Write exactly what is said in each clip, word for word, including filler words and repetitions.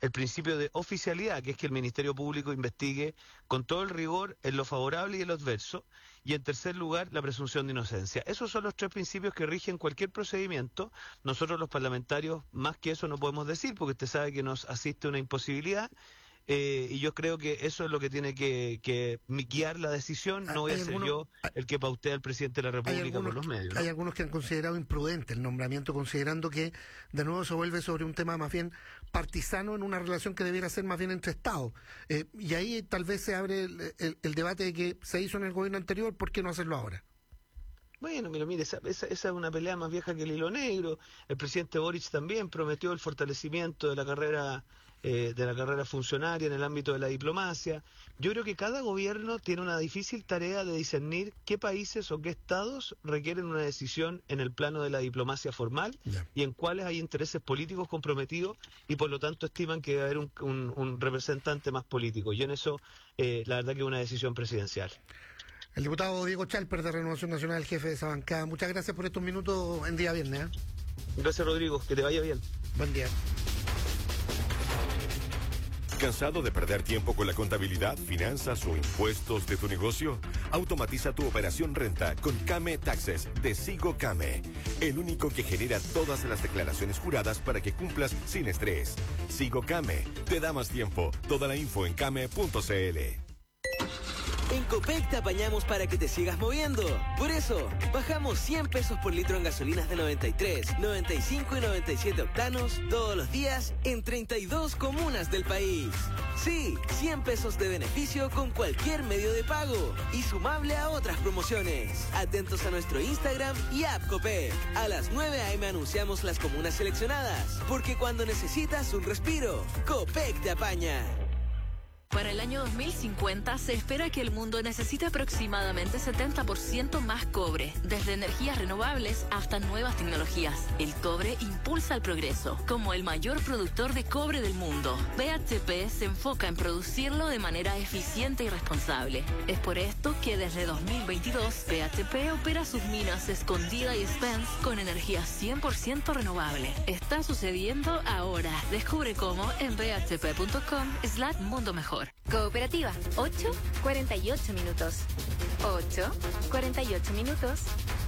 el principio de oficialidad, que es que el Ministerio Público investigue con todo el rigor en lo favorable y en lo adverso, y en tercer lugar, la presunción de inocencia. Esos son los tres principios que rigen cualquier procedimiento. Nosotros los parlamentarios, más que eso no podemos decir, porque usted sabe que nos asiste una imposibilidad. Eh, y yo creo que eso es lo que tiene que, que guiar la decisión. No voy a ser algunos, yo el que pautea al presidente de la República por los medios, ¿no? Hay algunos que han considerado imprudente el nombramiento, considerando que de nuevo se vuelve sobre un tema más bien partisano en una relación que debiera ser más bien entre Estados. Eh, y ahí tal vez se abre el, el, el debate de que se hizo en el gobierno anterior, ¿por qué no hacerlo ahora? Bueno, mira, mire, esa, esa, esa es una pelea más vieja que el hilo negro. El presidente Boric también prometió el fortalecimiento de la carrera eh, de la carrera funcionaria en el ámbito de la diplomacia. Yo creo que cada gobierno tiene una difícil tarea de discernir qué países o qué estados requieren una decisión en el plano de la diplomacia formal, yeah, y en cuáles hay intereses políticos comprometidos y por lo tanto estiman que debe haber un, un, un representante más político. Y en eso, eh, la verdad que es una decisión presidencial. El diputado Diego Chalper, de Renovación Nacional, jefe de esa bancada. Muchas gracias por estos minutos en día viernes, ¿eh? Gracias, Rodrigo. Que te vaya bien. Buen día. ¿Cansado de perder tiempo con la contabilidad, finanzas o impuestos de tu negocio? Automatiza tu operación renta con Came Taxes de Sigo Came, el único que genera todas las declaraciones juradas para que cumplas sin estrés. Sigo Came te da más tiempo. Toda la info en came punto cl. En Copec te apañamos para que te sigas moviendo. Por eso, bajamos cien pesos por litro en gasolinas de noventa y tres, noventa y cinco y noventa y siete octanos todos los días en treinta y dos comunas del país. Sí, cien pesos de beneficio con cualquier medio de pago y sumable a otras promociones. Atentos a nuestro Instagram y app Copec. A las nueve a eme anunciamos las comunas seleccionadas, porque cuando necesitas un respiro, Copec te apaña. Para el año dos mil cincuenta se espera que el mundo necesite aproximadamente setenta por ciento más cobre, desde energías renovables hasta nuevas tecnologías. El cobre impulsa el progreso. Como el mayor productor de cobre del mundo, B H P se enfoca en producirlo de manera eficiente y responsable. Es por esto que desde dos mil veintidós, B H P opera sus minas Escondida y Spence con energía cien por ciento renovable. Está sucediendo ahora. Descubre cómo en b h p punto com slash mundo mejor. Cooperativa, ocho cuarenta y ocho minutos. ocho cuarenta y ocho minutos.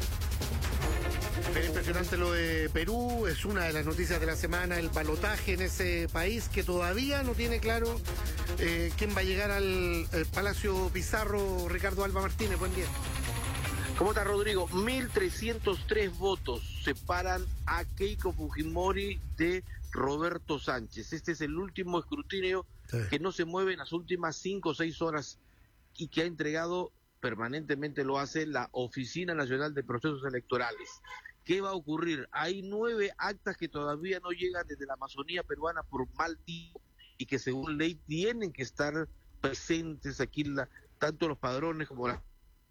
Pero impresionante lo de Perú, es una de las noticias de la semana, el balotaje en ese país que todavía no tiene claro eh, quién va a llegar al Palacio Pizarro. Ricardo Alba Martínez, buen día. ¿Cómo está, Rodrigo? mil trescientos tres votos separan a Keiko Fujimori de Roberto Sánchez. Este es el último escrutinio sí. que no se mueve en las últimas cinco o seis horas y que ha entregado permanentemente, lo hace la Oficina Nacional de Procesos Electorales. ¿Qué va a ocurrir? Hay nueve actas que todavía no llegan desde la Amazonía peruana por mal tiempo y que según ley tienen que estar presentes aquí, la, tanto los padrones como las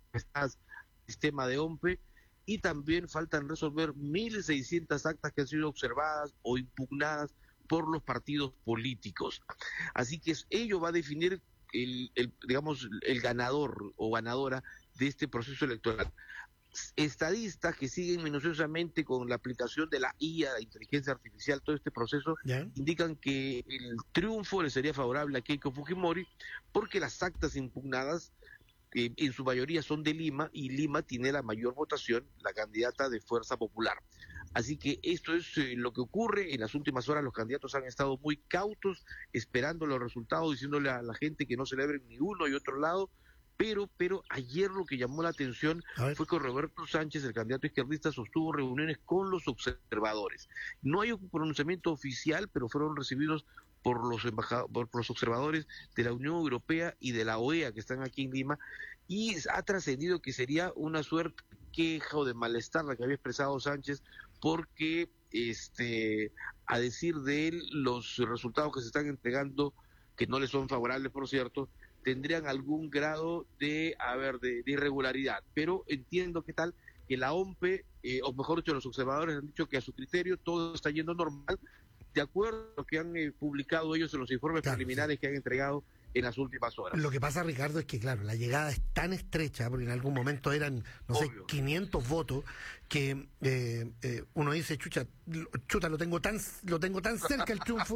sistema de O M P E, y también faltan resolver mil seiscientas actas que han sido observadas o impugnadas por los partidos políticos. Así que ello va a definir el, el digamos el ganador o ganadora de este proceso electoral. Estadistas que siguen minuciosamente con la aplicación de la I A, la inteligencia artificial, todo este proceso, ¿ya? Indican que el triunfo le sería favorable a Keiko Fujimori porque las actas impugnadas eh, en su mayoría son de Lima y Lima tiene la mayor votación, la candidata de Fuerza Popular. Así que esto es eh, lo que ocurre. En las últimas horas los candidatos han estado muy cautos, esperando los resultados, diciéndole a la gente que no celebren ni uno y otro lado. Pero, pero ayer lo que llamó la atención fue que Roberto Sánchez, el candidato izquierdista, sostuvo reuniones con los observadores. No hay un pronunciamiento oficial, pero fueron recibidos por los embajadores, por los observadores de la Unión Europea y de la O E A que están aquí en Lima, y ha trascendido que sería una suerte de queja o de malestar la que había expresado Sánchez, porque este, a decir de él, los resultados que se están entregando, que no le son favorables, por cierto, tendrían algún grado de, a ver, de, de irregularidad, pero entiendo que tal, que la O M P E, eh, o mejor dicho, los observadores han dicho que a su criterio todo está yendo normal, de acuerdo a lo que han eh, publicado ellos en los informes claro, preliminares sí. que han entregado en las últimas horas. Lo que pasa, Ricardo, es que claro, la llegada es tan estrecha, porque en algún momento eran, no Obvio. sé, quinientos votos, que eh, eh, uno dice, chucha, chuta, lo tengo tan lo tengo tan cerca el triunfo,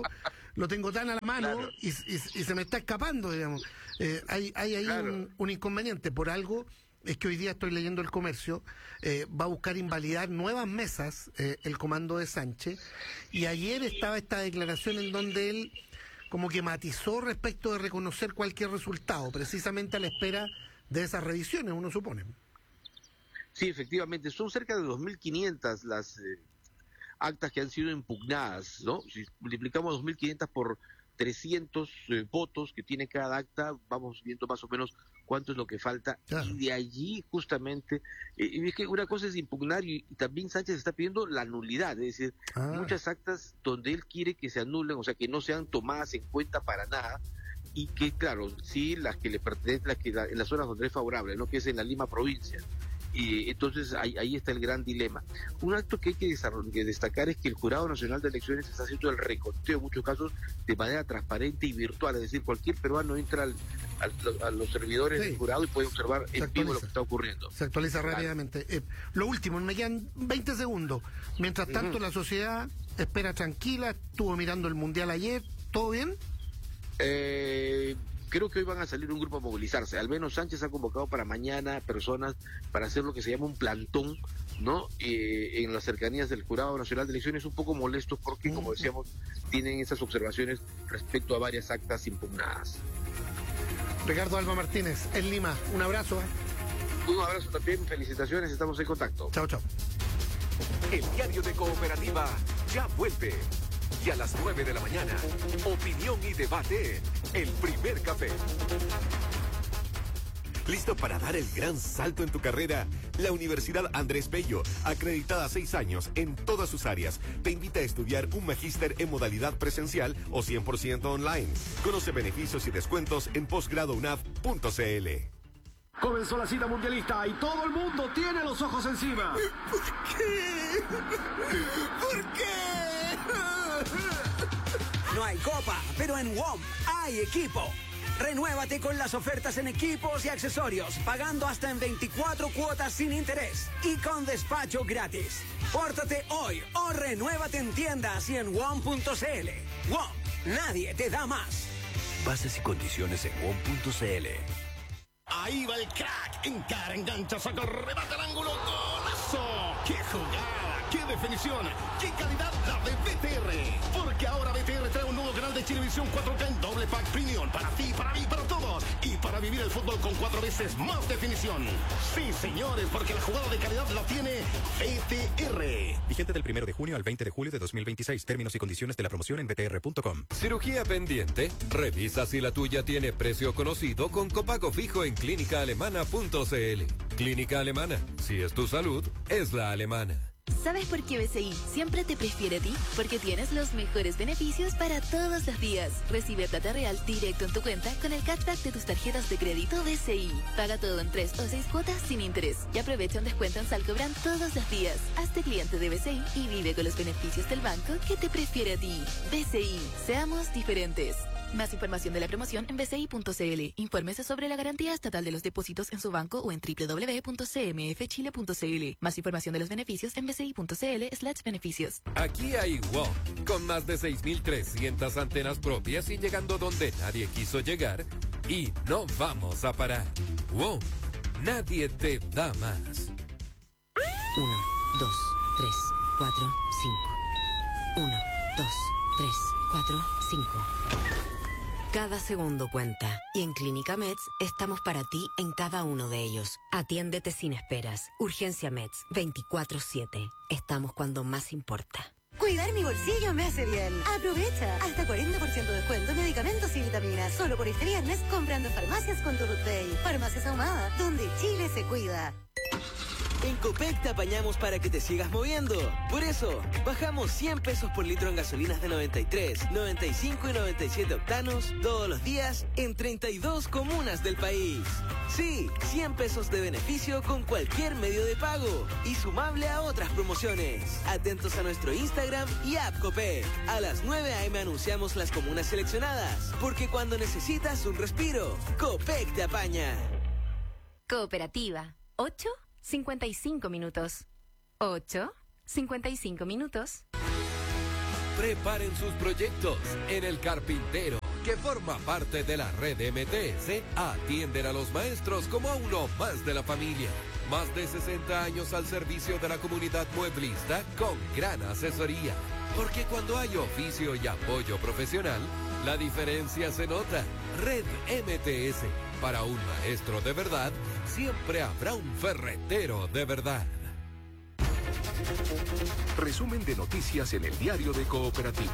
lo tengo tan a la mano Claro. y, y, y se me está escapando, digamos. Eh, hay hay ahí Claro. un, un inconveniente. Por algo es que hoy día estoy leyendo El Comercio, eh, va a buscar invalidar nuevas mesas eh, el comando de Sánchez, y ayer estaba esta declaración en donde él como que matizó respecto de reconocer cualquier resultado, precisamente a la espera de esas revisiones, uno supone. Sí, efectivamente, son cerca de dos mil quinientas las eh, actas que han sido impugnadas, ¿no? Si multiplicamos dos mil quinientas por trescientos eh, votos que tiene cada acta, vamos viendo más o menos cuánto es lo que falta. Claro. Y de allí, justamente, eh, y es que una cosa es impugnar y, y también Sánchez está pidiendo la nulidad, es decir, Ah. muchas actas donde él quiere que se anulen, o sea, que no sean tomadas en cuenta para nada, y que, claro, sí, las que le pertenecen, las que en las zonas donde es favorable, ¿no? Que es en la Lima provincia. Y entonces ahí, ahí está el gran dilema. Un acto que hay que, que destacar es que el Jurado Nacional de Elecciones está haciendo el reconteo en muchos casos de manera transparente y virtual, es decir, cualquier peruano entra al, al, a los servidores Sí. del jurado y puede observar Se en vivo actualiza. lo que está ocurriendo. Se actualiza Claro. rápidamente. Eh, lo último, me quedan veinte segundos. Mientras tanto, Ujú. la sociedad espera tranquila, estuvo mirando el Mundial ayer, ¿todo bien? Eh, creo que hoy van a salir un grupo a movilizarse. Al menos Sánchez ha convocado para mañana personas para hacer lo que se llama un plantón, ¿no? Eh, en las cercanías del Jurado Nacional de Elecciones, un poco molestos porque, como decíamos, tienen esas observaciones respecto a varias actas impugnadas. Ricardo Alba Martínez, en Lima, un abrazo. ¿eh? Un abrazo también, felicitaciones, estamos en contacto. Chao, chao. El diario de Cooperativa ya vuelve. Y a las nueve de la mañana, opinión y debate en El Primer Café. ¿Listo para dar el gran salto en tu carrera? La Universidad Andrés Bello, acreditada seis años en todas sus áreas, te invita a estudiar un magíster en modalidad presencial o cien por ciento online. Conoce beneficios y descuentos en posgrado u n a v punto c l. Comenzó la cita mundialista y todo el mundo tiene los ojos encima. ¿Por qué? ¿Por qué? No hay copa, pero en W O M hay equipo. Renuévate con las ofertas en equipos y accesorios, pagando hasta en veinticuatro cuotas sin interés y con despacho gratis. Pórtate hoy o renuévate en tiendas y en W O M punto c l. W O M, nadie te da más. Bases y condiciones en W O M punto c l. Ahí va el crack. Encara, engancha, saca, remata el ángulo. ¡Golazo! ¡Qué jugada! ¡Qué definición! ¡Qué calidad la de B T R! Porque ahora B T R trae un nuevo canal de Chilevisión cuatro K en doble pack premium. Para ti, para mí, para todos. Y para vivir el fútbol con cuatro veces más definición. Sí, señores, porque la jugada de calidad la tiene B T R. Vigente del primero de junio al veinte de julio de dos mil veintiséis. Términos y condiciones de la promoción en b t r punto com. ¿Cirugía pendiente? Revisa si la tuya tiene precio conocido con copago fijo en clínica alemana punto c l. Clínica Alemana. Si es tu salud, es la alemana. ¿Sabes por qué B C I siempre te prefiere a ti? Porque tienes los mejores beneficios para todos los días. Recibe plata real directo en tu cuenta con el cashback de tus tarjetas de crédito B C I. Paga todo en tres o seis cuotas sin interés. Y aprovecha un descuento en Salcobran todos los días. Hazte cliente de B C I y vive con los beneficios del banco que te prefiere a ti. B C I. Seamos diferentes. Más información de la promoción en b c i punto c l. Infórmese sobre la garantía estatal de los depósitos en su banco o en w w w punto c m f chile punto c l. Más información de los beneficios en b c i punto c l slash beneficios. Aquí hay W O M, con más de seis mil trescientas antenas propias y llegando donde nadie quiso llegar. Y no vamos a parar. W O M, nadie te da más. Uno, dos, tres, cuatro, cinco. Uno, dos, tres, cuatro, cinco. Cada segundo cuenta y en Clínica Meds estamos para ti en cada uno de ellos. Atiéndete sin esperas. Urgencia Meds veinticuatro siete. Estamos cuando más importa. Cuidar mi bolsillo me hace bien. Aprovecha hasta cuarenta por ciento de descuento en medicamentos y vitaminas. Solo por este viernes comprando en farmacias con tu Rutpay. Farmacias Ahumada, donde Chile se cuida. En Copec te apañamos para que te sigas moviendo. Por eso, bajamos cien pesos por litro en gasolinas de noventa y tres, noventa y cinco y noventa y siete octanos todos los días en treinta y dos comunas del país. Sí, cien pesos de beneficio con cualquier medio de pago y sumable a otras promociones. Atentos a nuestro Instagram y app Copec. A las nueve a eme anunciamos las comunas seleccionadas, porque cuando necesitas un respiro, Copec te apaña. Cooperativa. ocho cincuenta y cinco minutos. ocho cincuenta y cinco minutos. Preparen sus proyectos en El Carpintero, que forma parte de la red M T S, atienden a los maestros como a uno más de la familia. Más de sesenta años al servicio de la comunidad mueblista con gran asesoría. Porque cuando hay oficio y apoyo profesional, la diferencia se nota. Red M T S. Para un maestro de verdad, siempre habrá un ferretero de verdad. Resumen de noticias en el diario de Cooperativa.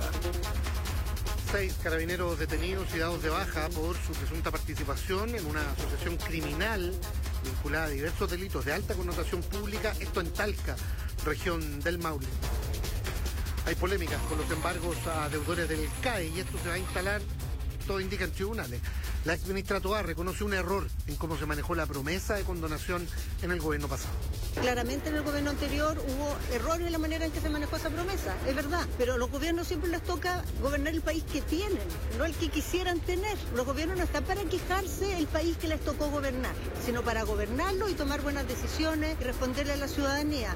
Seis carabineros detenidos y dados de baja por su presunta participación en una asociación criminal vinculada a diversos delitos de alta connotación pública, esto en Talca, región del Maule. Hay polémicas con los embargos a deudores del C A E y esto se va a instalar, todo indica, en tribunales. La exministra Tovar reconoce un error en cómo se manejó la promesa de condonación en el gobierno pasado. Claramente en el gobierno anterior hubo errores en la manera en que se manejó esa promesa, es verdad, pero a los gobiernos siempre les toca gobernar el país que tienen, no el que quisieran tener. Los gobiernos no están para quejarse del país que les tocó gobernar, sino para gobernarlo y tomar buenas decisiones y responderle a la ciudadanía.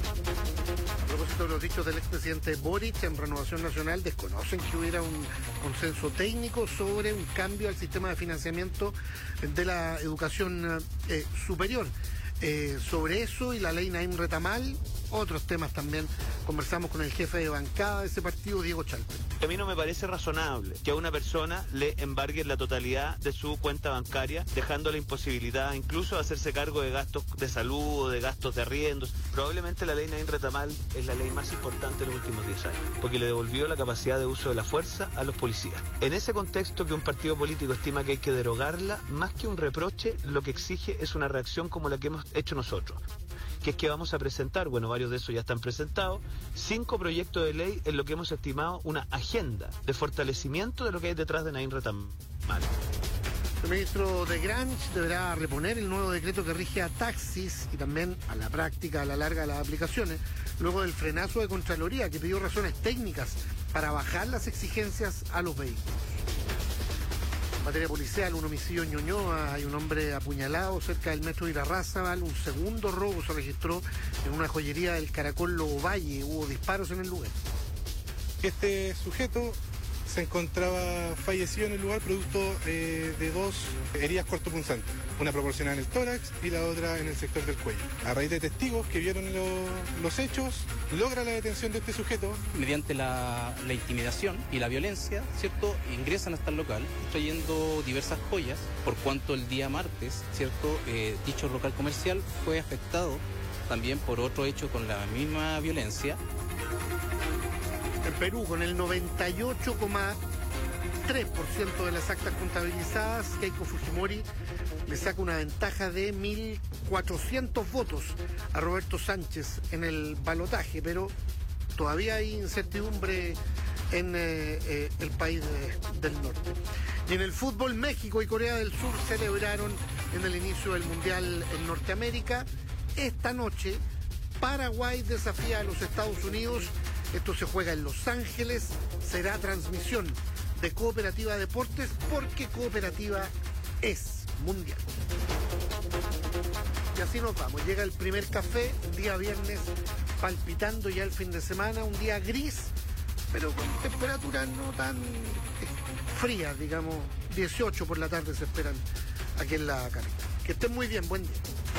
A propósito de los dichos del expresidente Boric, en Renovación Nacional desconocen que hubiera un consenso técnico sobre un cambio al sistema de financiamiento de la educación eh, superior. Eh, sobre eso y la ley Naim Retamal, otros temas también. Conversamos con el jefe de bancada de ese partido, Diego Chalpe. A mí no me parece razonable que a una persona le embarguen la totalidad de su cuenta bancaria, dejando la imposibilidad incluso de hacerse cargo de gastos de salud o de gastos de arriendos. Probablemente la ley Naim Retamal es la ley más importante de los últimos diez años, porque le devolvió la capacidad de uso de la fuerza a los policías. En ese contexto que un partido político estima que hay que derogarla, más que un reproche, lo que exige es una reacción como la que hemos hecho nosotros, que es que vamos a presentar, bueno, varios de esos ya están presentados, cinco proyectos de ley en lo que hemos estimado una agenda de fortalecimiento de lo que hay detrás de Naim Retamal. El ministro de Grange deberá reponer el nuevo decreto que rige a taxis y también a la práctica, a la larga, de las aplicaciones, luego del frenazo de Contraloría que pidió razones técnicas para bajar las exigencias a los vehículos. En materia policial, un homicidio en Ñuñoa, hay un hombre apuñalado cerca del metro Irarrázaval, un segundo robo se registró en una joyería del Caracol Lobo Valle, hubo disparos en el lugar. Este sujeto se encontraba fallecido en el lugar producto eh, de dos heridas cortopunzantes, una proporcionada en el tórax y la otra en el sector del cuello. A raíz de testigos que vieron lo, los hechos, logra la detención de este sujeto. Mediante la, la intimidación y la violencia, ¿cierto?, ingresan hasta el local trayendo diversas joyas, por cuanto el día martes, ¿cierto?, eh, dicho local comercial fue afectado también por otro hecho con la misma violencia. En Perú, con el noventa y ocho coma tres por ciento de las actas contabilizadas, Keiko Fujimori le saca una ventaja de mil cuatrocientos votos a Roberto Sánchez en el balotaje, pero todavía hay incertidumbre en eh, eh, el país de, del norte. Y en el fútbol, México y Corea del Sur celebraron en el inicio del Mundial en Norteamérica. Esta noche, Paraguay desafía a los Estados Unidos. Esto se juega en Los Ángeles, será transmisión de Cooperativa Deportes porque Cooperativa es mundial. Y así nos vamos, llega el primer café, día viernes, palpitando ya el fin de semana, un día gris, pero con temperaturas no tan frías, digamos, dieciocho por la tarde se esperan aquí en la capital. Que estén muy bien, buen día.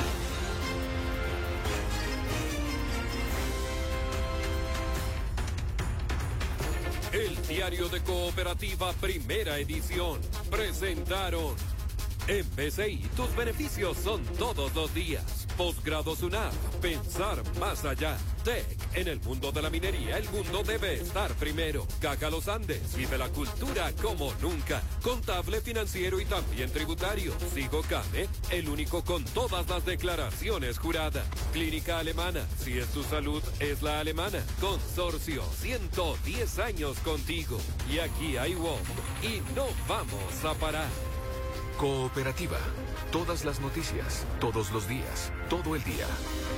El diario de Cooperativa, primera edición, presentaron en B C I, tus beneficios son todos los días. Posgrado SUNAP, pensar más allá. T E C, en el mundo de la minería, el mundo debe estar primero. Caja Los Andes, vive la cultura como nunca. Contable, financiero y también tributario. Sigo Came, el único con todas las declaraciones juradas. Clínica Alemana, si es tu salud, es la alemana. Consorcio, ciento diez años contigo. Y aquí hay W O M, y no vamos a parar. Cooperativa. Todas las noticias, todos los días, todo el día.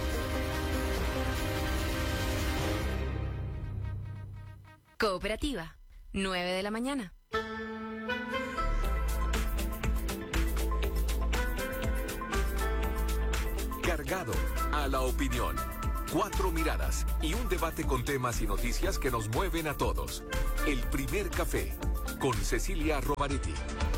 Cooperativa, nueve de la mañana. Cargado a la opinión. Cuatro miradas y un debate con temas y noticias que nos mueven a todos. El Primer Café, con Cecilia Romaretti.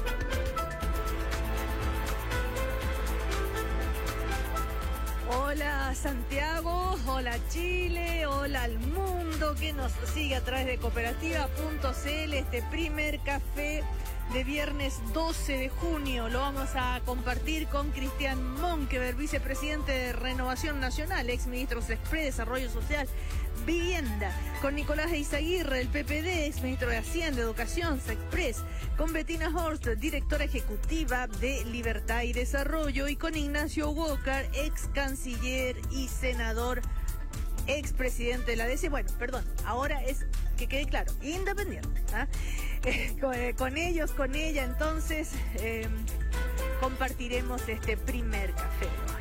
Hola Santiago, hola Chile, hola al mundo que nos sigue a través de cooperativa punto c l. Este Primer Café de viernes doce de junio lo vamos a compartir con Cristian Monkeberg, vicepresidente de Renovación Nacional, ex ministro Sexpress, Desarrollo Social, Vivienda, con Nicolás Eizaguirre, del P P D, ex ministro de Hacienda, Educación, Sexpress, con Bettina Horst, directora ejecutiva de Libertad y Desarrollo, y con Ignacio Walker, ex canciller y senador, ex presidente de la D C. Bueno, perdón, ahora es, que quede claro, independiente. ¿Ah? Eh, con, eh, con ellos, con ella, entonces, eh, compartiremos este primer café hoy.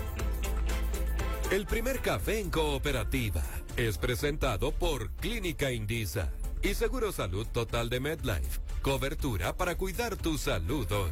El Primer Café en Cooperativa es presentado por Clínica Indisa y Seguro Salud Total de MedLife. Cobertura para cuidar tu salud hoy.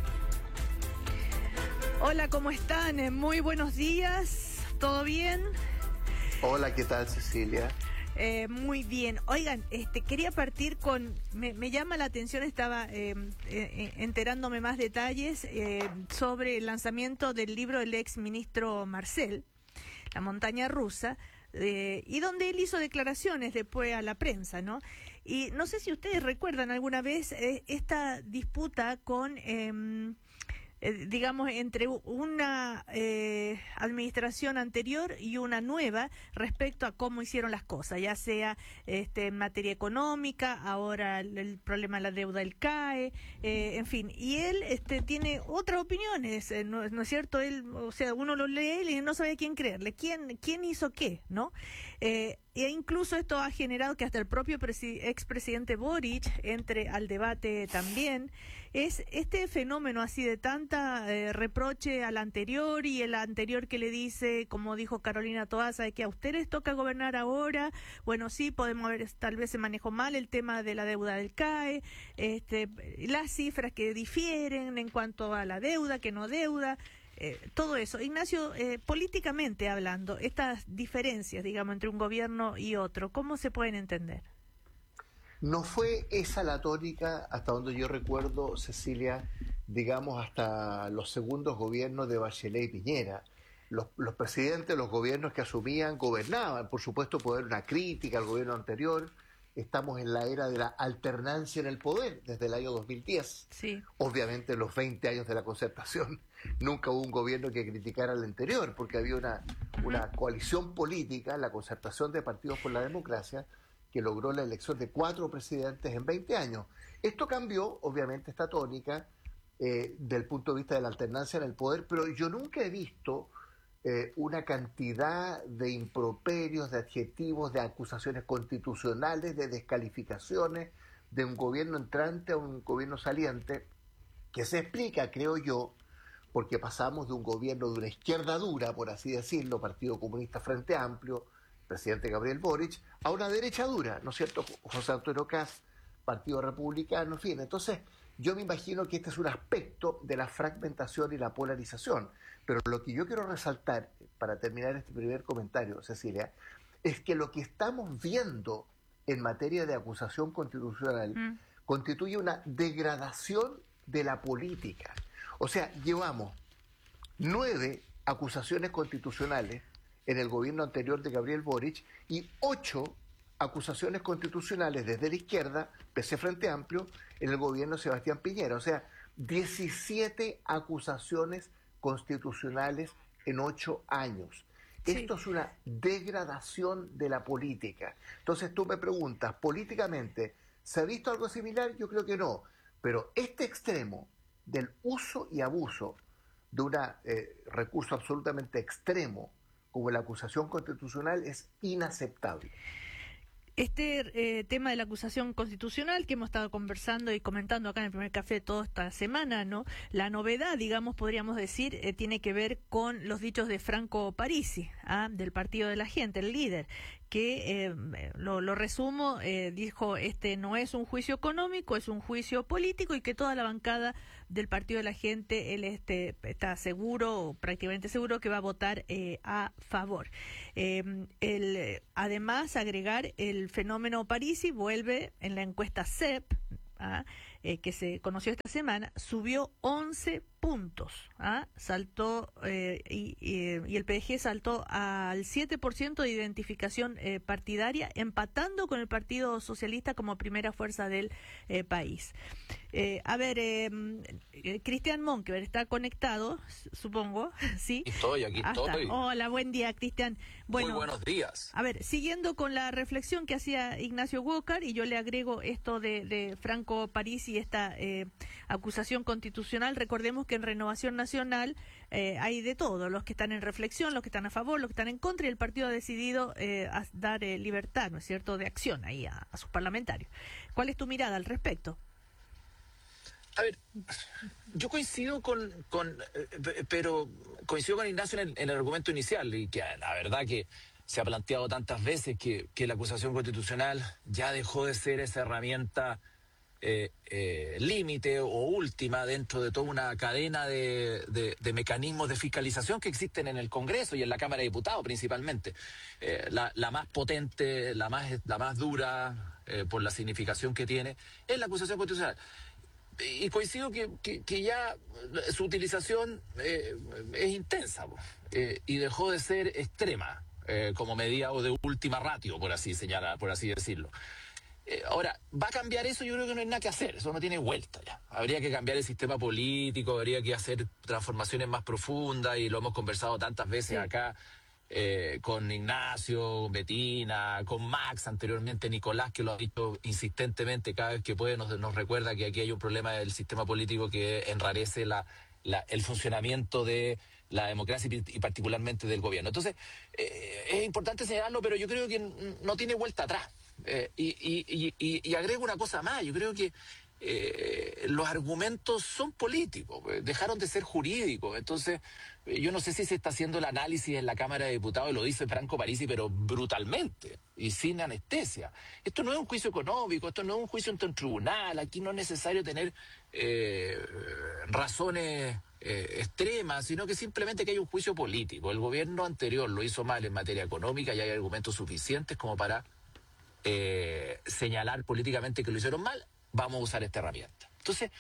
Hola, ¿cómo están? Eh, Muy buenos días. ¿Todo bien? Hola, ¿qué tal, Cecilia? Eh, muy bien. Oigan, este quería partir con, me, me llama la atención, estaba eh, eh, enterándome más detalles eh, sobre el lanzamiento del libro del ex ministro Marcel, La montaña rusa, eh, y donde él hizo declaraciones después a la prensa, ¿no? Y no sé si ustedes recuerdan alguna vez eh, esta disputa con... Eh, Eh, digamos, entre una eh, administración anterior y una nueva respecto a cómo hicieron las cosas, ya sea este, en materia económica, ahora el, el problema de la deuda del C A E, eh, en fin, y él este, tiene otras opiniones, eh, no, no es cierto, él, o sea, uno lo lee y no sabe a quién creerle, quién, quién hizo qué, ¿no? Eh, E incluso esto ha generado que hasta el propio presi- expresidente Boric entre al debate también. Es este fenómeno así de tanta eh, reproche al anterior, y el anterior que le dice, como dijo Carolina Toaza, de que a ustedes toca gobernar ahora. Bueno, sí, podemos ver, tal vez se manejó mal el tema de la deuda del C A E, este, las cifras que difieren en cuanto a la deuda, que no deuda. Eh, todo eso. Ignacio, eh, políticamente hablando, estas diferencias, digamos, entre un gobierno y otro, ¿cómo se pueden entender? No fue esa la tónica, hasta donde yo recuerdo, Cecilia, digamos, hasta los segundos gobiernos de Bachelet y Piñera. Los, los presidentes, los gobiernos que asumían, gobernaban. Por supuesto, puede haber una crítica al gobierno anterior. Estamos en la era de la alternancia en el poder, desde el año dos mil diez. Sí. Obviamente, los veinte años de la Concertación, nunca hubo un gobierno que criticara al anterior, porque había una, una coalición política, la Concertación de Partidos por la Democracia, que logró la elección de cuatro presidentes en veinte años. Esto cambió, obviamente, esta tónica eh, del punto de vista de la alternancia en el poder, pero yo nunca he visto eh, una cantidad de improperios, de adjetivos, de acusaciones constitucionales, de descalificaciones de un gobierno entrante a un gobierno saliente, que se explica, creo yo, porque pasamos de un gobierno de una izquierda dura, por así decirlo, Partido Comunista Frente Amplio, presidente Gabriel Boric, a una derecha dura, ¿no es cierto?, José Antonio Kast, Partido Republicano, en fin. Entonces, yo me imagino que este es un aspecto de la fragmentación y la polarización. Pero lo que yo quiero resaltar, para terminar este primer comentario, Cecilia, es que lo que estamos viendo en materia de acusación constitucional mm. constituye una degradación de la política. O sea, llevamos nueve acusaciones constitucionales en el gobierno anterior de Gabriel Boric y ocho acusaciones constitucionales desde la izquierda, P C Frente Amplio, en el gobierno de Sebastián Piñera. O sea, diecisiete acusaciones constitucionales en ocho años. Sí. Esto es una degradación de la política. Entonces tú me preguntas, políticamente, ¿se ha visto algo similar? Yo creo que no. Pero este extremo del uso y abuso de un eh, recurso absolutamente extremo como la acusación constitucional es inaceptable. Este eh, tema de la acusación constitucional que hemos estado conversando y comentando acá en el Primer Café toda esta semana, ¿no? La novedad, digamos, podríamos decir, eh, tiene que ver con los dichos de Franco Parisi, ¿ah? del Partido de la Gente, el líder, que, eh, lo, lo resumo, eh, dijo, este no es un juicio económico, es un juicio político, y que toda la bancada del Partido de la Gente, él este, está seguro, o prácticamente seguro, que va a votar eh, a favor. Eh, el, además, agregar, el fenómeno Parisi vuelve en la encuesta C E P, ¿ah? eh, que se conoció esta semana, subió once puntos, ¿ah? saltó eh, y, y, y el P D G saltó al siete por ciento de identificación eh, partidaria, empatando con el Partido Socialista como primera fuerza del eh, país. Eh, a ver, eh, eh, Cristian Monkever está conectado, supongo, ¿sí? Estoy, aquí Ah, estoy. está. Hola, buen día, Cristian. Bueno, Muy buenos días. a ver, siguiendo con la reflexión que hacía Ignacio Walker, y yo le agrego esto de, de Franco Parisi y esta eh, acusación constitucional. Recordemos que en Renovación Nacional eh, hay de todo, los que están en reflexión, los que están a favor, los que están en contra, y el partido ha decidido eh, a dar eh, libertad, ¿no es cierto?, de acción ahí a, a sus parlamentarios. ¿Cuál es tu mirada al respecto? A ver, yo coincido con, con eh, pero coincido con Ignacio en el, en el argumento inicial, y que la verdad que se ha planteado tantas veces que, que la acusación constitucional ya dejó de ser esa herramienta eh, eh, límite o última dentro de toda una cadena de, de, de mecanismos de fiscalización que existen en el Congreso y en la Cámara de Diputados principalmente. Eh, la, la más potente, la más, la más dura, eh, por la significación que tiene, es la acusación constitucional. Y coincido que, que, que ya su utilización eh, es intensa eh, y dejó de ser extrema eh, como medida o de última ratio, por así señalar, por así decirlo. Eh, ahora, ¿va a cambiar eso? Yo creo que no hay nada que hacer, eso no tiene vuelta ya. Habría que cambiar el sistema político, habría que hacer transformaciones más profundas, y lo hemos conversado tantas veces sí. acá. Eh, con Ignacio, Betina, con Max, anteriormente Nicolás, que lo ha dicho insistentemente cada vez que puede, nos, nos recuerda que aquí hay un problema del sistema político que enrarece la, la, el funcionamiento de la democracia y, y particularmente del gobierno. Entonces, eh, es importante señalarlo, pero yo creo que no tiene vuelta atrás. Eh, y, y, y, y agrego una cosa más, yo creo que Eh, los argumentos son políticos, dejaron de ser jurídicos. Entonces, eh, yo no sé si se está haciendo el análisis en la Cámara de Diputados, y lo dice Franco Parisi, pero brutalmente y sin anestesia. Esto no es un juicio económico, esto no es un juicio ante un tribunal, aquí no es necesario tener eh, razones eh, extremas, sino que simplemente que hay un juicio político. El gobierno anterior lo hizo mal en materia económica y hay argumentos suficientes como para eh, señalar políticamente que lo hicieron mal. Vamos a usar esta herramienta. Entonces,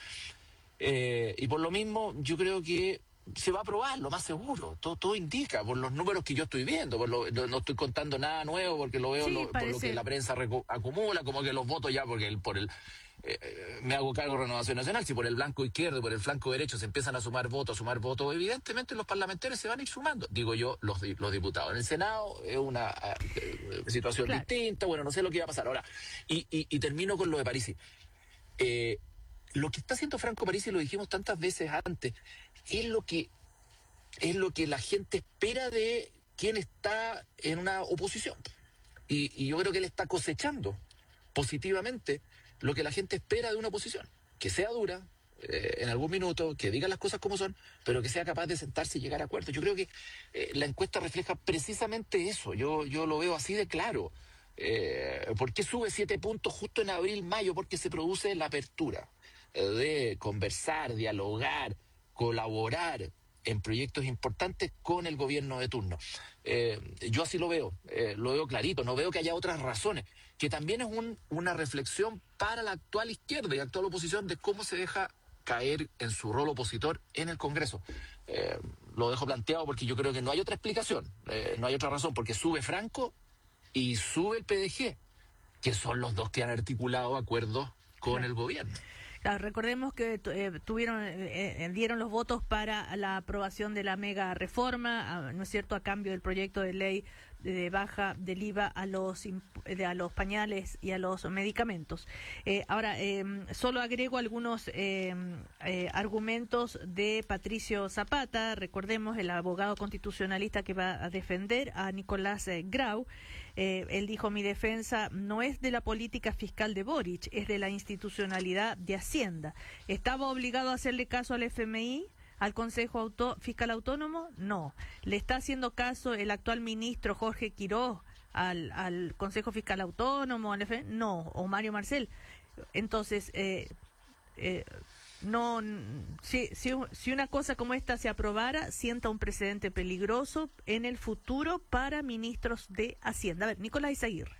eh, y por lo mismo, yo creo que se va a aprobar, lo más seguro. Todo, todo indica, por los números que yo estoy viendo, por lo, no, no estoy contando nada nuevo, porque lo veo sí, lo, por lo que la prensa recu- acumula, como que los votos ya, porque el, por el... Eh, me hago cargo de Renovación Nacional, si por el blanco izquierdo y por el flanco derecho se empiezan a sumar votos, a sumar votos, evidentemente los parlamentarios se van a ir sumando, digo yo, los, los diputados. En el Senado es una eh, situación claro. distinta, bueno, no sé lo que va a pasar ahora. Y, y, y termino con lo de Parisi. Eh, lo que está haciendo Franco Parisi, lo dijimos tantas veces antes, es lo que es lo que la gente espera de quien está en una oposición. Y, y yo creo que él está cosechando positivamente lo que la gente espera de una oposición. Que sea dura eh, en algún minuto, que diga las cosas como son, pero que sea capaz de sentarse y llegar a acuerdos. Yo creo que eh, la encuesta refleja precisamente eso. Yo, yo lo veo así de claro. Eh, ¿Por qué sube siete puntos justo en abril, mayo? Porque se produce la apertura eh, de conversar, dialogar, colaborar en proyectos importantes con el gobierno de turno. Eh, yo así lo veo, eh, lo veo clarito, no veo que haya otras razones, que también es un, una reflexión para la actual izquierda y la actual oposición de cómo se deja caer en su rol opositor en el Congreso. Eh, lo dejo planteado porque yo creo que no hay otra explicación, eh, no hay otra razón, porque sube Franco y sube el P D G, que son los dos que han articulado acuerdos con claro. el gobierno. Claro, recordemos que eh, tuvieron, eh, dieron los votos para la aprobación de la mega reforma, ¿no es cierto?, a cambio del proyecto de ley de baja del I V A a los de, a los pañales y a los medicamentos. Eh, ahora, eh, solo agrego algunos eh, eh, argumentos de Patricio Zapata. Recordemos, el abogado constitucionalista que va a defender a Nicolás eh, Grau. Eh, él dijo: mi defensa no es de la política fiscal de Boric, es de la institucionalidad de Hacienda. ¿Estaba obligado a hacerle caso al F M I? ¿Al Consejo Auto- Fiscal Autónomo? No. ¿Le está haciendo caso el actual ministro Jorge Quiroz al, al Consejo Fiscal Autónomo, al F M? No, o Mario Marcel. Entonces, eh, eh, no, si, si, si una cosa como esta se aprobara, sienta un precedente peligroso en el futuro para ministros de Hacienda. A ver, Nicolás Izaguirre.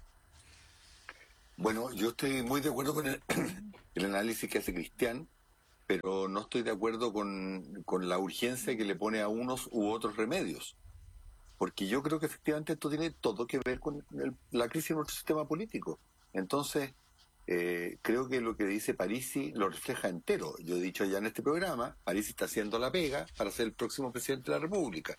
Bueno, yo estoy muy de acuerdo con el, el análisis que hace Cristian, pero no estoy de acuerdo con, con la urgencia que le pone a unos u otros remedios. Porque yo creo que efectivamente esto tiene todo que ver con el, la crisis de nuestro sistema político. Entonces, eh, creo que lo que dice Parisi lo refleja entero. Yo he dicho ya en este programa, Parisi está haciendo la pega para ser el próximo presidente de la República.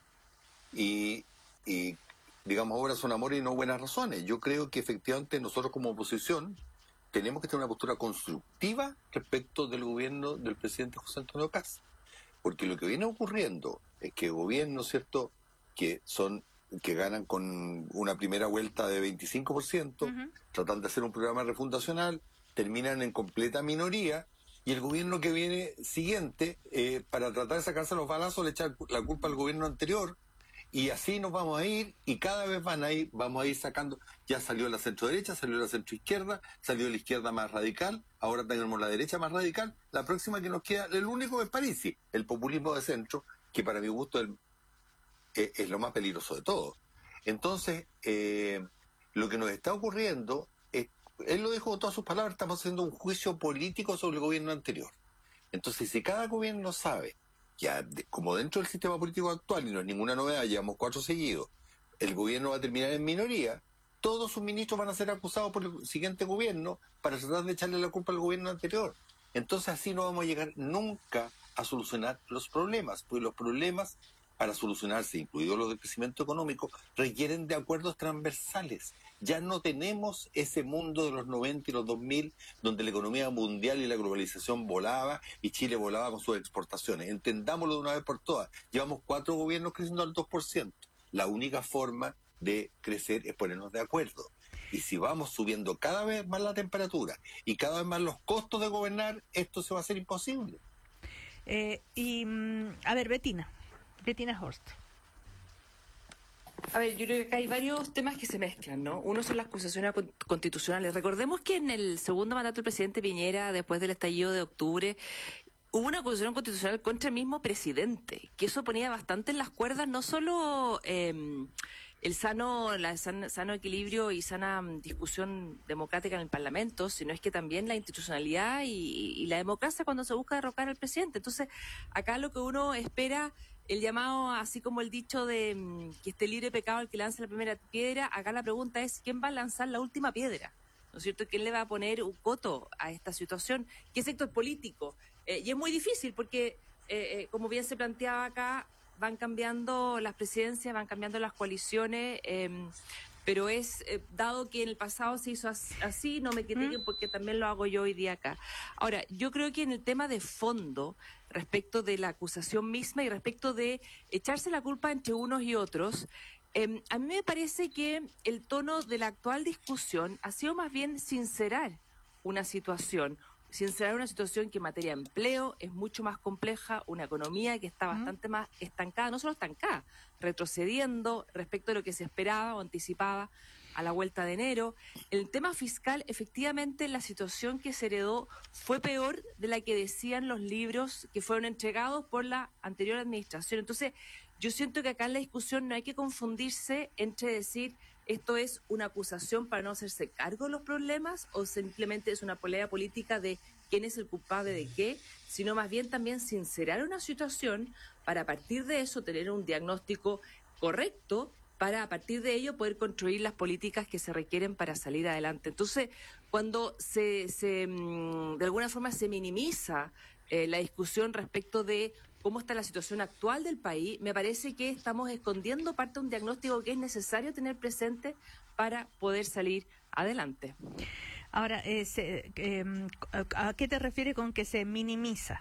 Y, y digamos, ahora son amores y no buenas razones. Yo creo que efectivamente nosotros como oposición tenemos que tener una postura constructiva respecto del gobierno del presidente José Antonio Kast. Porque lo que viene ocurriendo es que gobiernos, ¿cierto?, que son que ganan con una primera vuelta de veinticinco por ciento, uh-huh. tratan de hacer un programa refundacional, terminan en completa minoría, y el gobierno que viene siguiente, eh, para tratar de sacarse los balazos, le echa la culpa al gobierno anterior, y así nos vamos a ir, y cada vez van a ir, vamos a ir sacando, ya salió la centro derecha, salió la centro izquierda, salió la izquierda más radical, ahora tenemos la derecha más radical, la próxima que nos queda, el único es Parisi, el populismo de centro, que para mi gusto es, es, es lo más peligroso de todo. Entonces, eh, lo que nos está ocurriendo, es, él lo dijo con todas sus palabras, estamos haciendo un juicio político sobre el gobierno anterior. Entonces, si cada gobierno sabe, ya como dentro del sistema político actual, y no es ninguna novedad, llevamos cuatro seguidos, el gobierno va a terminar en minoría, todos sus ministros van a ser acusados por el siguiente gobierno para tratar de echarle la culpa al gobierno anterior. Entonces así no vamos a llegar nunca a solucionar los problemas, pues los problemas, para solucionarse, incluidos los del crecimiento económico, requieren de acuerdos transversales. Ya no tenemos ese mundo de los noventa y los dos mil, donde la economía mundial y la globalización volaba y Chile volaba con sus exportaciones. Entendámoslo de una vez por todas. Llevamos cuatro gobiernos creciendo al dos por ciento. La única forma de crecer es ponernos de acuerdo. Y si vamos subiendo cada vez más la temperatura y cada vez más los costos de gobernar, esto se va a hacer imposible. Eh, y, a ver, Bettina. Bettina Horst. A ver, yo creo que acá hay varios temas que se mezclan, ¿no? Uno son las acusaciones constitucionales. Recordemos que en el segundo mandato del presidente Piñera, después del estallido de octubre, hubo una acusación constitucional contra el mismo presidente, que eso ponía bastante en las cuerdas, no solo eh, el sano, la san, sano equilibrio y sana discusión democrática en el Parlamento, sino es que también la institucionalidad y, y la democracia cuando se busca derrocar al presidente. Entonces, acá lo que uno espera, el llamado, así como el dicho de um, que esté libre de pecado el que lance la primera piedra, acá la pregunta es ¿quién va a lanzar la última piedra? ¿No es cierto? ¿Quién le va a poner un coto a esta situación? ¿Qué sector político? Eh, y es muy difícil porque, eh, eh, como bien se planteaba acá, van cambiando las presidencias, van cambiando las coaliciones, eh, pero es, eh, dado que en el pasado se hizo así, no me critiquen porque también lo hago yo hoy día acá. Ahora, yo creo que en el tema de fondo, respecto de la acusación misma y respecto de echarse la culpa entre unos y otros, eh, a mí me parece que el tono de la actual discusión ha sido más bien sincerar una situación, sincerar una situación que en materia de empleo es mucho más compleja, una economía que está bastante más estancada, no solo estancada, retrocediendo respecto a lo que se esperaba o anticipaba a la vuelta de enero. El tema fiscal, efectivamente, la situación que se heredó fue peor de la que decían los libros que fueron entregados por la anterior administración. Entonces, yo siento que acá en la discusión no hay que confundirse entre decir esto es una acusación para no hacerse cargo de los problemas o simplemente es una pelea política de quién es el culpable de qué, sino más bien también sincerar una situación para a partir de eso tener un diagnóstico correcto para a partir de ello poder construir las políticas que se requieren para salir adelante. Entonces, cuando se, se de alguna forma se minimiza eh, la discusión respecto de cómo está la situación actual del país, me parece que estamos escondiendo parte de un diagnóstico que es necesario tener presente para poder salir adelante. Ahora, eh, se, eh, ¿a qué te refieres con que se minimiza?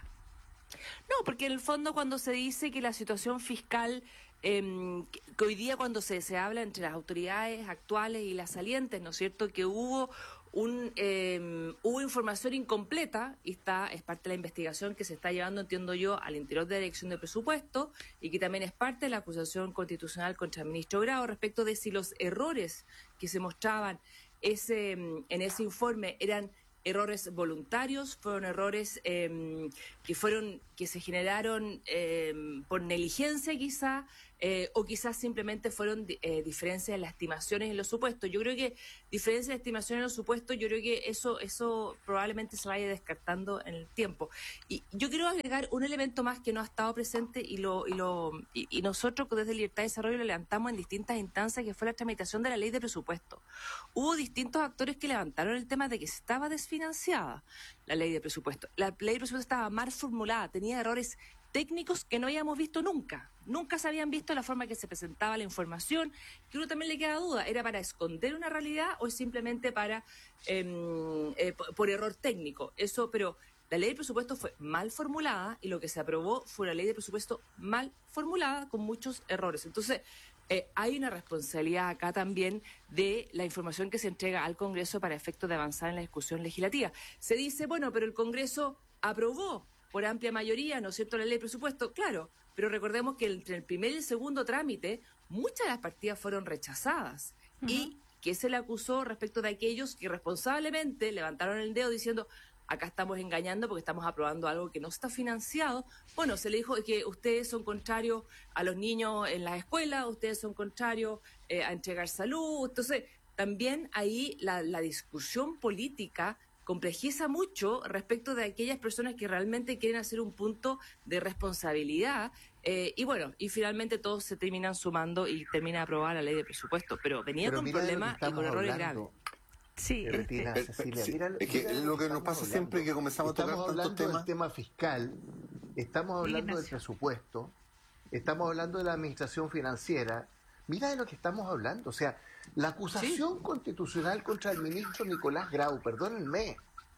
No, porque en el fondo cuando se dice que la situación fiscal, eh, que hoy día cuando se, se habla entre las autoridades actuales y las salientes, ¿no es cierto?, que hubo un eh, hubo información incompleta y está es parte de la investigación que se está llevando, entiendo yo, al interior de la Dirección de Presupuesto y que también es parte de la acusación constitucional contra el ministro Grau respecto de si los errores que se mostraban ese en ese informe eran errores voluntarios, fueron errores eh, que fueron que se generaron eh, por negligencia quizá, eh, o quizás simplemente fueron eh, diferencias en las estimaciones en los supuestos. Yo creo que diferencias de estimaciones en los supuestos, yo creo que eso eso probablemente se vaya descartando en el tiempo. Y yo quiero agregar un elemento más que no ha estado presente y lo y lo y, y nosotros desde Libertad y Desarrollo lo levantamos en distintas instancias, que fue la tramitación de la ley de presupuesto. Hubo distintos actores que levantaron el tema de que se estaba desfinanciada la ley de presupuesto. La ley de presupuesto estaba mal formulada, tenía errores técnicos que no habíamos visto nunca. Nunca se habían visto la forma que se presentaba la información, que uno también le queda duda, ¿era para esconder una realidad o es simplemente para eh, eh, por error técnico? Eso, pero la ley de presupuesto fue mal formulada y lo que se aprobó fue una ley de presupuesto mal formulada con muchos errores. Entonces, eh, hay una responsabilidad acá también de la información que se entrega al Congreso para efectos de avanzar en la discusión legislativa. Se dice, bueno, pero el Congreso aprobó por amplia mayoría, ¿no es cierto?, la ley de presupuesto, claro, pero recordemos que entre el primer y el segundo trámite, muchas de las partidas fueron rechazadas. Uh-huh. Y que se le acusó respecto de aquellos que irresponsablemente levantaron el dedo diciendo, acá estamos engañando porque estamos aprobando algo que no está financiado. Bueno, se le dijo que ustedes son contrarios a los niños en las escuelas, ustedes son contrarios eh, a entregar salud. Entonces, también ahí la, la discusión política complejiza mucho respecto de aquellas personas que realmente quieren hacer un punto de responsabilidad eh, y bueno, y finalmente todos se terminan sumando y termina aprobada la ley de presupuesto, pero venía pero con problemas y con errores graves. Sí, Retina, este, Cecilia, sí, mira, es que mira lo que nos pasa hablando. siempre es que comenzamos estamos a tocar hablando tantos temas. del tema fiscal, estamos hablando del presupuesto, estamos hablando de la administración financiera. Mira de lo que estamos hablando, o sea, la acusación sí. constitucional contra el ministro Nicolás Grau, perdónenme,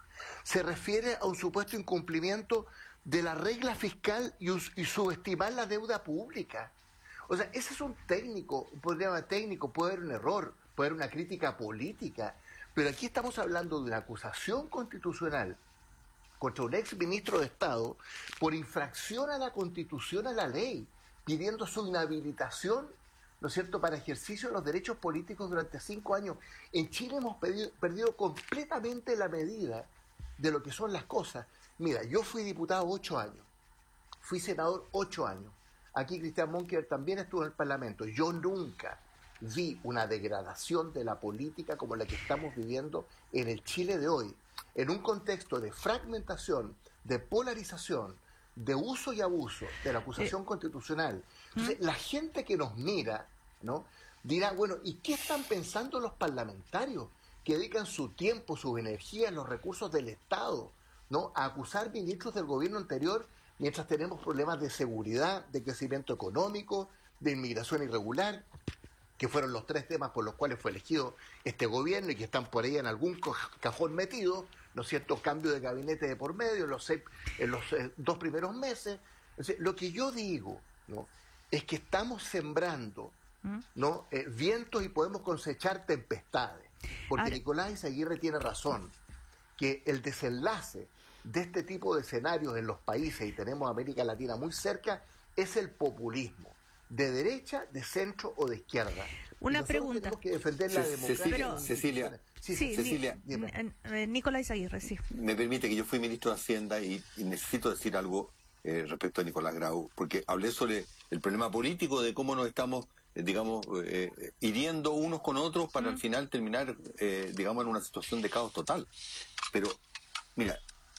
se refiere a un supuesto incumplimiento de la regla fiscal y, y subestimar la deuda pública. O sea, ese es un técnico, un problema técnico, puede haber un error, puede haber una crítica política, pero aquí estamos hablando de una acusación constitucional contra un ex ministro de Estado por infracción a la Constitución, a la ley, pidiendo su inhabilitación, ¿no es cierto?, para ejercicio de los derechos políticos durante cinco años. En Chile hemos perdido, perdido completamente la medida de lo que son las cosas. Mira, yo fui diputado ocho años, fui senador ocho años. Aquí Cristian Monkever también estuvo en el Parlamento. Yo nunca vi una degradación de la política como la que estamos viviendo en el Chile de hoy, en un contexto de fragmentación, de polarización, de uso y abuso de la acusación eh. constitucional. Entonces, ¿Mm? la gente que nos mira, ¿no?, dirá, bueno, ¿y qué están pensando los parlamentarios que dedican su tiempo, sus energías, los recursos del Estado, ¿no?, a acusar ministros del gobierno anterior mientras tenemos problemas de seguridad, de crecimiento económico, de inmigración irregular, que fueron los tres temas por los cuales fue elegido este gobierno y que están por ahí en algún cajón metido, ¿no es cierto?, cambio de gabinete de por medio en los, seis, en los eh, dos primeros meses. Entonces, lo que yo digo, ¿no?, es que estamos sembrando, ¿no?, eh, vientos y podemos cosechar tempestades. Porque Ahora, Nicolás Izaguirre tiene razón, que el desenlace de este tipo de escenarios en los países, y tenemos a América Latina muy cerca, es el populismo, de derecha, de centro o de izquierda. Una pregunta. Tenemos que defender la democracia. Cecilia, Cecilia, sí, sí, Cecilia ni, Nicolás Izaguirre, sí. Me permite que yo fui ministro de Hacienda y, y necesito decir algo eh, respecto a Nicolás Grau, porque hablé sobre el problema político de cómo nos estamos digamos, eh, hiriendo unos con otros para al final terminar, eh, digamos, en una situación de caos total. Pero, mira,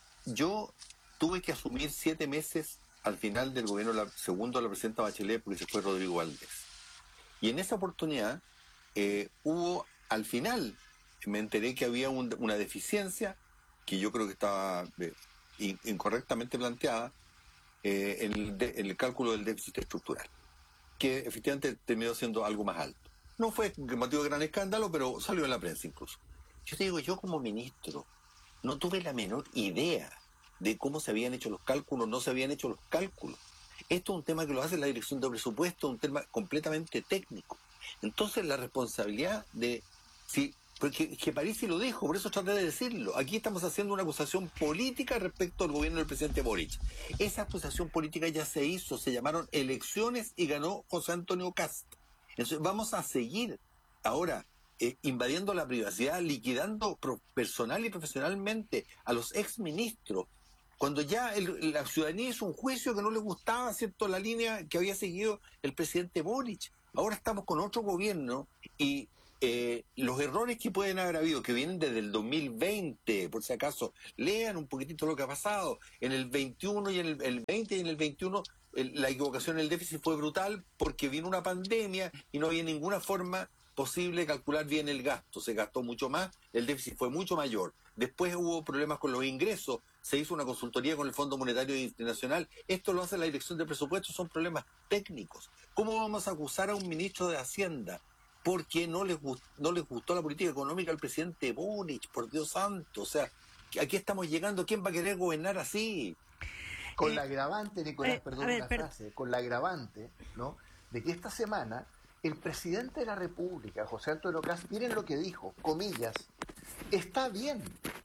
yo tuve que asumir siete meses al final del gobierno, la, segundo la presidenta Bachelet, porque se fue Rodrigo Valdés. Y en esa oportunidad eh, hubo, al final, me enteré que había un, una deficiencia, que yo creo que estaba eh, in, incorrectamente planteada, eh, en, el de, en el cálculo del déficit estructural, que efectivamente terminó siendo algo más alto. No fue motivo de gran escándalo, pero salió en la prensa incluso. Yo te digo, yo como ministro no tuve la menor idea de cómo se habían hecho los cálculos, no se habían hecho los cálculos. Esto es un tema que lo hace la Dirección de Presupuesto, un tema completamente técnico. Entonces la responsabilidad de si porque que Parisi lo dijo, por eso traté de decirlo. Aquí estamos haciendo una acusación política respecto al gobierno del presidente Boric. Esa acusación política ya se hizo, se llamaron elecciones y ganó José Antonio Kast. Entonces vamos a seguir ahora eh, invadiendo la privacidad, liquidando pro- personal y profesionalmente a los exministros, cuando ya el, la ciudadanía hizo un juicio que no le gustaba, ¿cierto?, la línea que había seguido el presidente Boric. Ahora estamos con otro gobierno y eh, los errores que pueden haber habido, que vienen desde el dos mil veinte, por si acaso, lean un poquitito lo que ha pasado. En el veintiuno y en el, el veinte y en el veintiuno el, la equivocación en el déficit fue brutal porque vino una pandemia y no había ninguna forma posible de calcular bien el gasto. Se gastó mucho más, el déficit fue mucho mayor. Después hubo problemas con los ingresos, se hizo una consultoría con el Fondo Monetario Internacional. Esto lo hace la Dirección de Presupuestos, son problemas técnicos. ¿Cómo vamos a acusar a un ministro de Hacienda porque no les, gust- no les gustó la política económica al presidente Boric? Por Dios santo, o sea, aquí estamos llegando. ¿Quién va a querer gobernar así? Con la agravante, Nicolás, eh, perdón a ver, una per- frase, con la agravante, ¿no?, de que esta semana el presidente de la República, José Antonio Kast, miren lo que dijo, comillas, está bien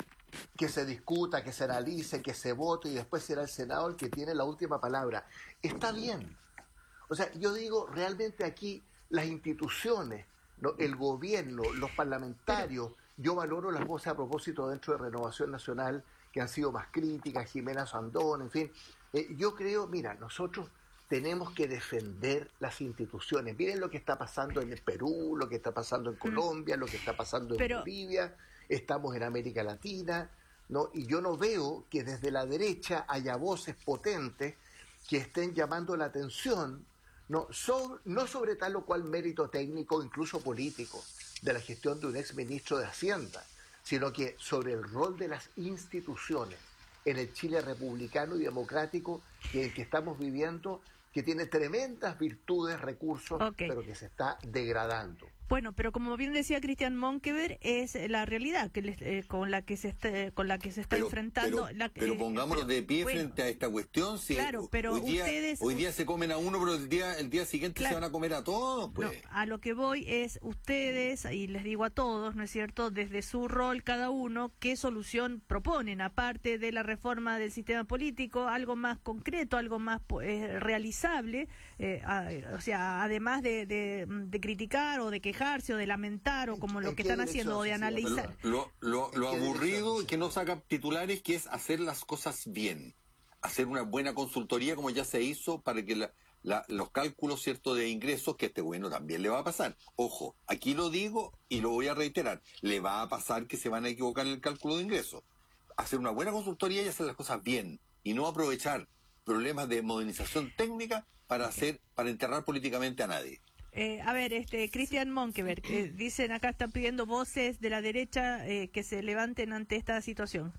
que se discuta, que se analice, que se vote y después será el Senado el que tiene la última palabra. Está bien. O sea, yo digo, realmente aquí las instituciones, ¿no?, el gobierno, los parlamentarios, yo valoro las voces a propósito dentro de Renovación Nacional que han sido más críticas, Jimena Sandón, en fin. Eh, yo creo, mira, nosotros tenemos que defender las instituciones. Miren lo que está pasando en el Perú, lo que está pasando en Colombia, lo que está pasando en Pero- Bolivia, estamos en América Latina, ¿no? Y yo no veo que desde la derecha haya voces potentes que estén llamando la atención, no, sobre, no sobre tal o cual mérito técnico, incluso político, de la gestión de un exministro de Hacienda, sino que sobre el rol de las instituciones en el Chile republicano y democrático que el que estamos viviendo, que tiene tremendas virtudes, recursos, Ok. pero que se está degradando. Bueno, pero como bien decía Cristian Monkever, es la realidad que les- eh, con la que se está, con la que se está Pero, enfrentando. pero, la, pero eh, pongámonos pero, de pie bueno, frente a esta cuestión. Si claro, pero hoy día, ustedes- hoy día se comen a uno, pero el día, el día siguiente Claro. se van a comer a todos. Pues. No, a lo que voy es ustedes, y les digo a todos, ¿no es cierto?, desde su rol cada uno, ¿qué solución proponen? Aparte de la reforma del sistema político, algo más concreto, algo más po- eh, realizable, eh, a- o sea, además de, de, de criticar o de quejarse o de lamentar o como lo ¿En que qué están dirección, haciendo o de Cecilia? analizar. Lo, lo, lo ¿En qué aburrido dirección? y que no saca titulares, que es hacer las cosas bien. Hacer una buena consultoría como ya se hizo para que la, la- los cálculos, cierto, de ingresos, que este bueno también le va a pasar. Ojo, aquí lo digo y lo voy a reiterar. Le va a pasar que se van a equivocar en el cálculo de ingresos. Hacer una buena consultoría y hacer las cosas bien. Y no aprovechar problemas de modernización técnica para hacer, para enterrar políticamente a nadie. Eh, a ver, este Cristian Monkever, eh, dicen acá, están pidiendo voces de la derecha eh, que se levanten ante esta situación.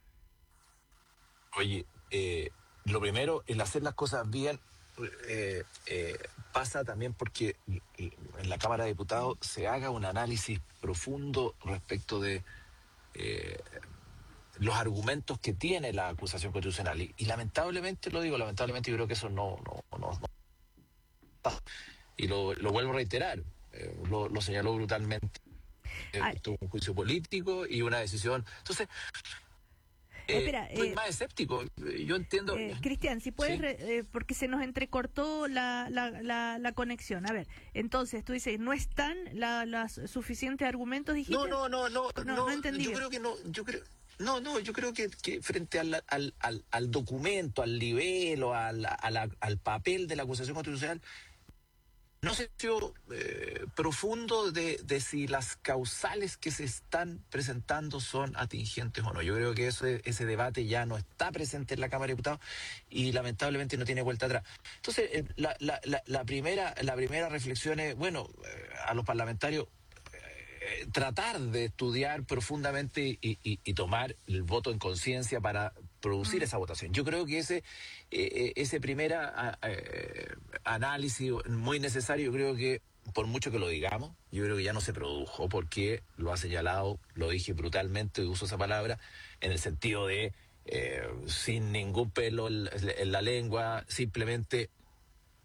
Oye, eh, lo primero, el hacer las cosas bien eh, eh, pasa también porque en la Cámara de Diputados se haga un análisis profundo respecto de eh, los argumentos que tiene la acusación constitucional. Y, y lamentablemente, lo digo, lamentablemente yo creo que eso no... no, no, no pasa. Y lo, lo vuelvo a reiterar, eh, lo, lo señaló brutalmente. Eh, Ay. tuvo un juicio político y una decisión. Entonces... Eh, Espera, soy eh, más escéptico. Yo entiendo. Eh, Cristian, si puedes, Sí. re- eh, porque se nos entrecortó la, la, la, la conexión. A ver, entonces tú dices, ¿no están la, las suficientes argumentos? Dijiste? No, no, no, no, no, no, no entendí yo bien. creo que no, yo creo, no, no, yo creo que, que frente al, al, al, al documento, al nivel o al, a la- al papel de la acusación constitucional, no se sido eh, profundo de, de si las causales que se están presentando son atingentes o no. Yo creo que ese, ese debate ya no está presente en la Cámara de Diputados y lamentablemente no tiene vuelta atrás. Entonces, eh, la, la, la, la primera, la primera reflexión es, bueno, eh, a los parlamentarios, eh, tratar de estudiar profundamente y, y, y tomar el voto en conciencia para producir esa votación. Yo creo que ese eh, ese primer a, a, eh, análisis muy necesario, yo creo que por mucho que lo digamos, yo creo que ya no se produjo porque lo ha señalado, lo dije brutalmente, uso esa palabra, en el sentido de eh, sin ningún pelo en, en la lengua, simplemente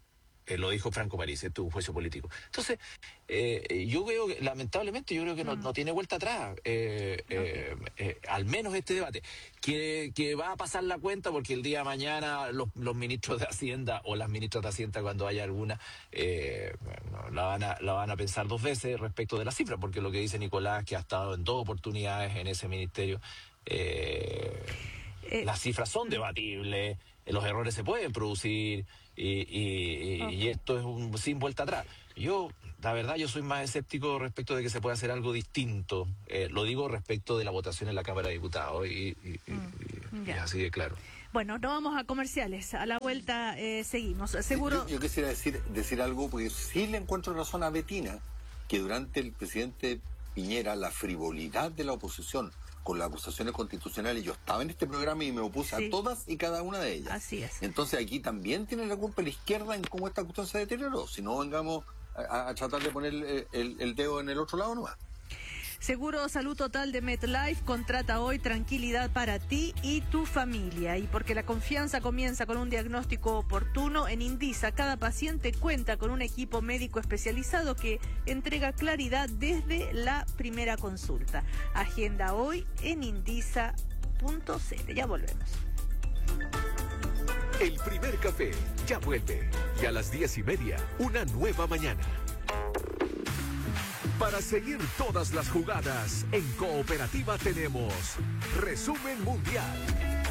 Eh, lo dijo Franco Parisi, este es un juicio político. Entonces, eh, yo veo que, lamentablemente, yo creo que no, no tiene vuelta atrás, eh, eh, eh, al menos este debate, que, que va a pasar la cuenta porque el día de mañana los, los ministros de Hacienda o las ministras de Hacienda, cuando haya alguna, eh, bueno, la, van a, la van a pensar dos veces respecto de la cifra, porque lo que dice Nicolás, que ha estado en dos oportunidades en ese ministerio, eh, eh, las cifras son debatibles, los errores se pueden producir, y, y, okay. y esto es un sin vuelta atrás. Yo, la verdad, yo soy más escéptico respecto de que se pueda hacer algo distinto. Eh, lo digo respecto de la votación en la Cámara de Diputados, y, y, mm, y, y así de claro. Bueno, no vamos a comerciales. A la vuelta eh, seguimos. Seguro. Yo, yo quisiera decir, decir algo, porque sí le encuentro razón a Betina, que durante el presidente Piñera, la frivolidad de la oposición con las acusaciones constitucionales, yo estaba en este programa y me opuse sí. a todas y cada una de ellas. Así es. Entonces aquí también tiene la culpa la izquierda en cómo esta cuestión se deterioró. Si no, vengamos a, a tratar de poner el, el, el dedo en el otro lado nomás. Seguro Salud Total de MetLife contrata hoy tranquilidad para ti y tu familia. Y porque la confianza comienza con un diagnóstico oportuno, en Indisa cada paciente cuenta con un equipo médico especializado que entrega claridad desde la primera consulta. Agenda hoy en indisa punto c l. Ya volvemos. El primer café ya vuelve. Y a las diez y media, una nueva mañana. Para seguir todas las jugadas, en Cooperativa tenemos Resumen Mundial.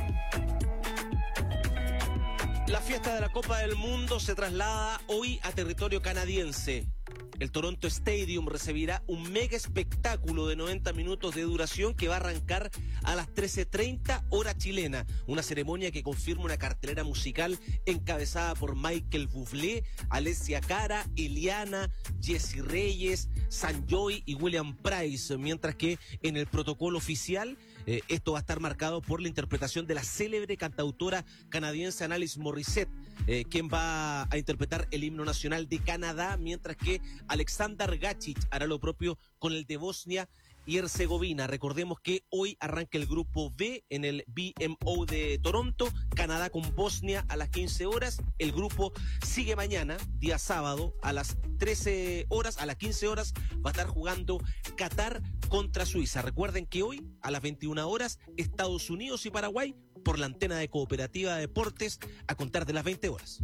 La fiesta de la Copa del Mundo se traslada hoy a territorio canadiense. El Toronto Stadium recibirá un mega espectáculo de noventa minutos de duración que va a arrancar a las trece treinta hora chilena. Una ceremonia que confirma una cartelera musical encabezada por Michael Bublé, Alessia Cara, Eliana, Jesse Reyes, Sanjoy y William Price. Mientras que en el protocolo oficial, eh, esto va a estar marcado por la interpretación de la célebre cantautora canadiense Alanis Morissette, eh, quien va a interpretar el himno nacional de Canadá, mientras que Aleksandar Gacic hará lo propio con el de Bosnia y Herzegovina. Recordemos que hoy arranca el grupo B en el B M O de Toronto, Canadá con Bosnia a las quince horas. El grupo sigue mañana, día sábado, a las trece horas, a las quince horas, va a estar jugando Qatar contra Suiza. Recuerden que hoy, a las veintiuna horas, Estados Unidos y Paraguay, por la antena de Cooperativa de Deportes, a contar de las veinte horas.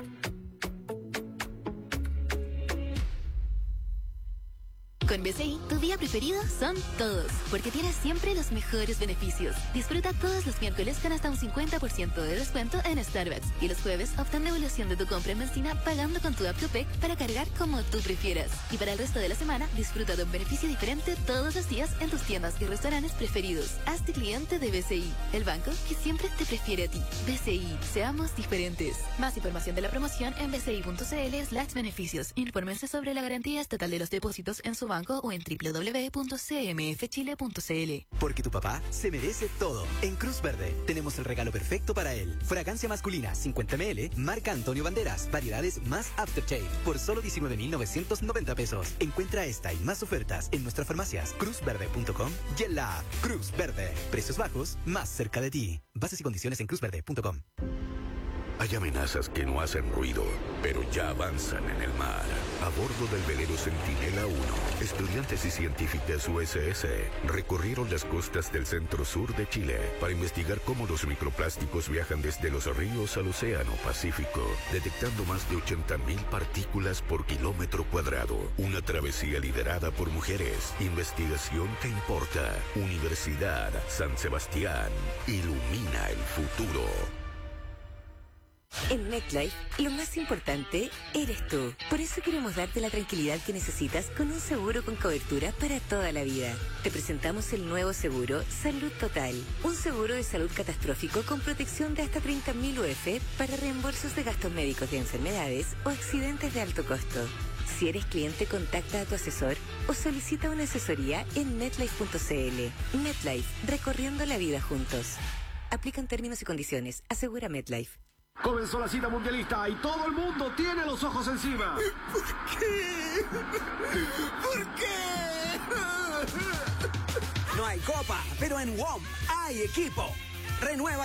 Con B C I, tu día preferido son todos, porque tienes siempre los mejores beneficios. Disfruta todos los miércoles con hasta un cincuenta por ciento de descuento en Starbucks y los jueves obtén devolución de tu compra en benzina pagando con tu app Tupec para cargar como tú prefieras. Y para el resto de la semana, disfruta de un beneficio diferente todos los días en tus tiendas y restaurantes preferidos. Hazte cliente de B C I, el banco que siempre te prefiere a ti. B C I, seamos diferentes. Más información de la promoción en bci.cl slash beneficios. Infórmense sobre la garantía estatal de los depósitos en su banco o en doble u doble u doble u punto c m f chile punto c l. Porque tu papá se merece todo. En Cruz Verde tenemos el regalo perfecto para él. Fragancia masculina cincuenta mililitros, marca Antonio Banderas, variedades más Aftershave, por solo diecinueve mil novecientos noventa pesos. Encuentra esta y más ofertas en nuestras farmacias cruz verde punto com y en la app Cruz Verde. Precios bajos, más cerca de ti. Bases y condiciones en cruz verde punto com. Hay amenazas que no hacen ruido, pero ya avanzan en el mar. A bordo del velero Centinela uno, estudiantes y científicas U S S recorrieron las costas del centro-sur de Chile para investigar cómo los microplásticos viajan desde los ríos al océano Pacífico, detectando más de ochenta mil partículas por kilómetro cuadrado. Una travesía liderada por mujeres. Investigación que importa. Universidad San Sebastián. Ilumina el futuro. En MetLife, lo más importante eres tú. Por eso queremos darte la tranquilidad que necesitas con un seguro con cobertura para toda la vida. Te presentamos el nuevo seguro Salud Total. Un seguro de salud catastrófico con protección de hasta treinta mil U F para reembolsos de gastos médicos de enfermedades o accidentes de alto costo. Si eres cliente, contacta a tu asesor o solicita una asesoría en metlife punto c l. MetLife, recorriendo la vida juntos. Aplican términos y condiciones. Asegura MetLife. Comenzó la cita mundialista y todo el mundo tiene los ojos encima. ¿Por qué? ¿Por qué? No hay copa, pero en W O M hay equipo. Renueva